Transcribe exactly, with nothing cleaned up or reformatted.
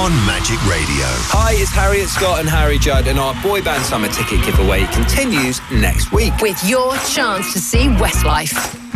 on Magic Radio. Hi, it's Harriet Scott and Harry Judd, and our boy band summer ticket giveaway continues next week with your chance to see Westlife.